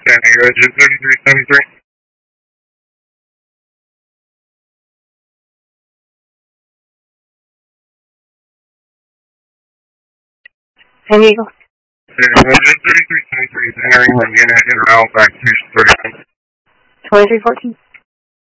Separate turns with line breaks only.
Engine 3373.
San Diego.
Engine 3373 is entering Indiana en route back to 31.
2314.